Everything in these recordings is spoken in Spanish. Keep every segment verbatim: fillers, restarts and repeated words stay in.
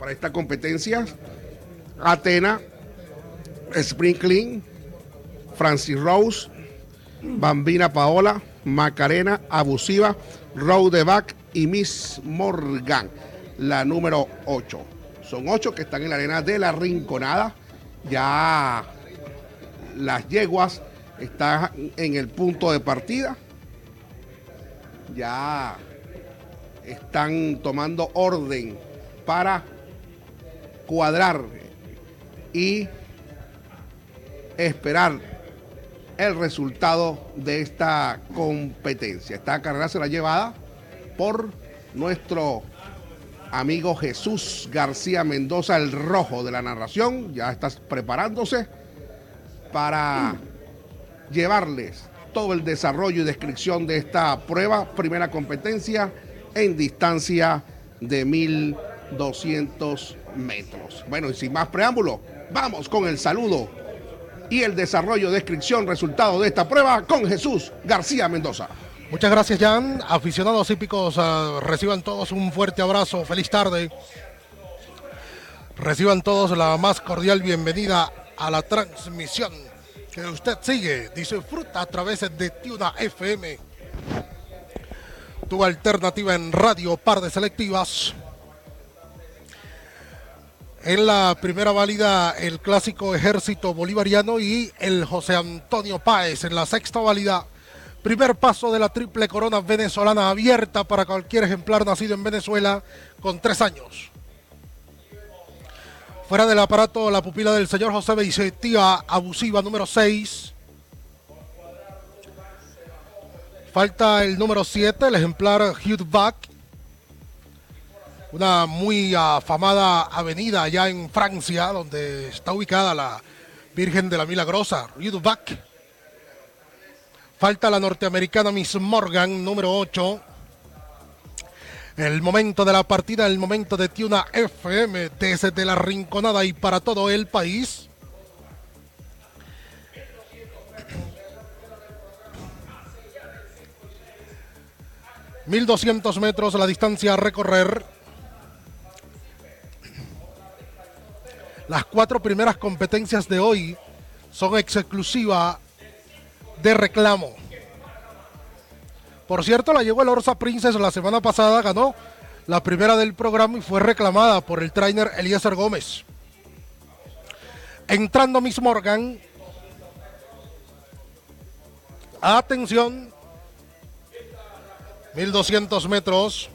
para esta competencia: Athena, Sprinkling, Francis Rose, Bambina Paola, Macarena, Abusiva, Rodeback y Miss Morgan, la número ocho. Son ocho que están en la arena de la Rinconada. Ya las yeguas están en el punto de partida. Ya están tomando orden para cuadrar y esperar el resultado de esta competencia. Esta carrera será llevada por nuestro amigo Jesús García Mendoza, el rojo de la narración. Ya estás preparándose para llevarles todo el desarrollo y descripción de esta prueba, primera competencia en distancia de mil doscientos metros. Bueno, y sin más preámbulo, vamos con el saludo y el desarrollo, descripción, resultado de esta prueba con Jesús García Mendoza. Muchas gracias, Jan. Aficionados hípicos, uh, reciban todos un fuerte abrazo, feliz tarde. Reciban todos la más cordial bienvenida a la transmisión que usted sigue, disfruta a través de Tiuna F M, tu alternativa en radio, par de selectivas. En la primera válida, el clásico Ejército Bolivariano y el José Antonio Páez. En la sexta válida, primer paso de la triple corona venezolana abierta para cualquier ejemplar nacido en Venezuela con tres años. Fuera del aparato, la pupila del señor José Beisetía, Abusiva, número seis. Falta el número siete, el ejemplar Hudback. Una muy afamada avenida allá en Francia, donde está ubicada la Virgen de la Milagrosa, Hudback. Falta la norteamericana Miss Morgan, número ocho. El momento de la partida, el momento de Tiuna F M, desde la Rinconada y para todo el país. mil doscientos metros la distancia a recorrer. Las cuatro primeras competencias de hoy son exclusiva de reclamo. Por cierto, la yegua el Orsa Princess la semana pasada ganó la primera del programa y fue reclamada por el trainer Eliezer Gómez. Entrando Miss Morgan. Atención. mil doscientos metros.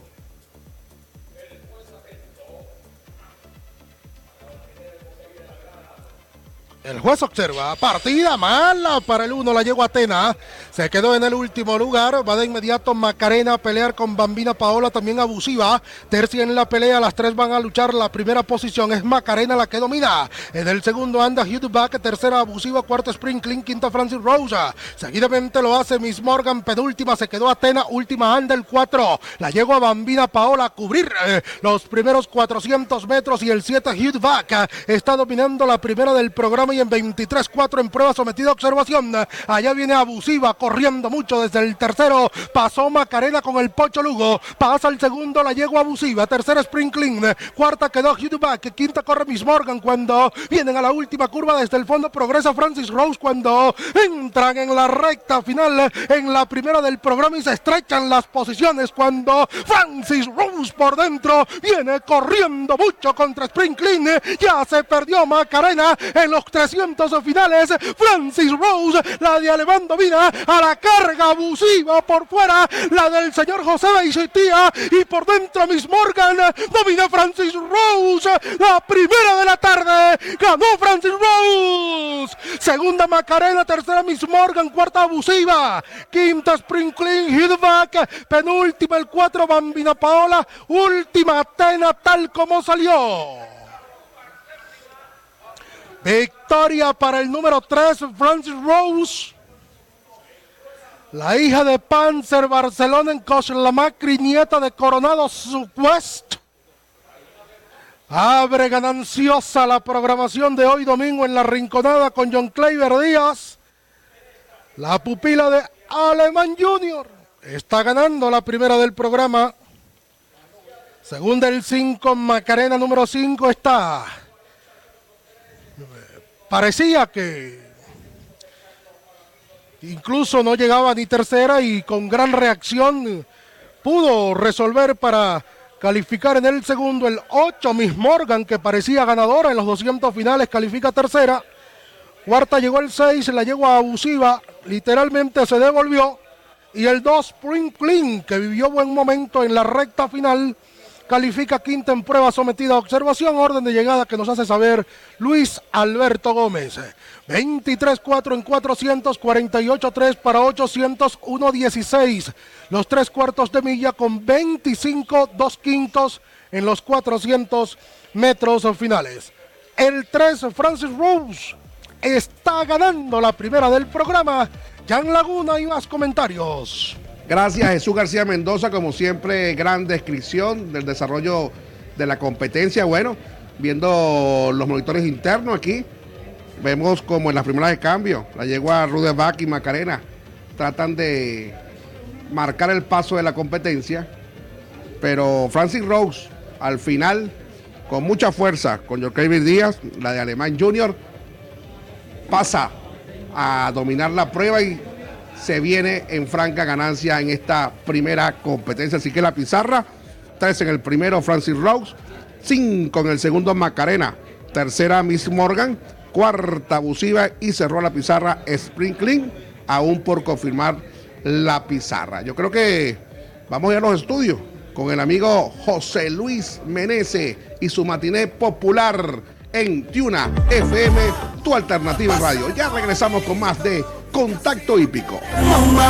El juez observa, partida mala para el uno, la yegua Athena, se quedó en el último lugar, va de inmediato Macarena a pelear con Bambina Paola, también Abusiva, tercia en la pelea, las tres van a luchar la primera posición, es Macarena la que domina, en el segundo anda Hudback, tercera Abusiva, cuarto Sprinkling, quinta Francis Rosa, seguidamente lo hace Miss Morgan, penúltima se quedó Athena, última anda el cuatro, la yegua Bambina Paola a cubrir eh, los primeros cuatrocientos metros y el siete Hudback eh, está dominando la primera del programa y en veintitrés cuatro en prueba sometida a observación. Allá viene Abusiva corriendo mucho desde el tercero. Pasó Macarena con el Pocho Lugo. Pasa el segundo la yegua Abusiva. Tercera Sprinkling. Cuarta quedó Hudback. Quinta corre Miss Morgan cuando vienen a la última curva desde el fondo. Progresa Francis Rose cuando entran en la recta final en la primera del programa y se estrechan las posiciones cuando Francis Rose por dentro viene corriendo mucho contra Sprinkling. Ya se perdió Macarena en los trescientos finales. Francis Rose, la de Alemán domina a la carga Abusiva por fuera, la del señor José Beisetía y por dentro Miss Morgan domina Francis Rose, la primera de la tarde, ganó Francis Rose, segunda Macarena, tercera Miss Morgan, cuarta Abusiva, quinta Sprinkling, Hudback, penúltima el cuatro Bambina Paola, última Athena tal como salió. Victoria para el número tres, Francis Rose. La hija de Panzer Barcelona en Coslamacric, nieta de Coronado Southwest. Abre gananciosa la programación de hoy domingo en la Rinconada con John Kleiber Díaz. La pupila de Alemán Junior está ganando la primera del programa. Segunda el cinco, Macarena número cinco está. Parecía que incluso no llegaba ni tercera y con gran reacción pudo resolver para calificar en el segundo. El ocho, Miss Morgan, que parecía ganadora en los doscientos finales, califica tercera. Cuarta llegó el seis, la yegua abusiva, literalmente se devolvió. Y el dos, Pring Pling, que vivió buen momento en la recta final, califica quinta en prueba sometida a observación. Orden de llegada que nos hace saber Luis Alberto Gómez. veintitrés cuatro en cuatrocientos, cuarenta y ocho tres para ochocientos, uno dieciséis. Los tres cuartos de milla con veinticinco, dos quintos en los cuatrocientos metros finales. El tres, Francis Rose, está ganando la primera del programa. Jan Laguna y más comentarios. Gracias, Jesús García Mendoza, como siempre, gran descripción del desarrollo de la competencia. Bueno, viendo los monitores internos aquí, vemos como en las primeras de cambio, la yegua Rudeback y Macarena tratan de marcar el paso de la competencia, pero Francis Rose, al final, con mucha fuerza, con Yorkeville Díaz, la de Alemán Junior, pasa a dominar la prueba y se viene en franca ganancia en esta primera competencia. Así que la pizarra, tres en el primero Francis Rose, cinco en el segundo Macarena, tercera Miss Morgan, cuarta abusiva y cerró la pizarra Sprinkling, aún por confirmar la pizarra. Yo creo que vamos a ir a los estudios con el amigo José Luis Menezes y su matiné popular en Tiuna F M, tu alternativa en radio. Ya regresamos con más de Contacto Hípico.